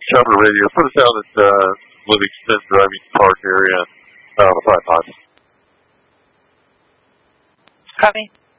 Chopper Radio. Put us down at Livingston Driving Park area, 5 miles. Copy.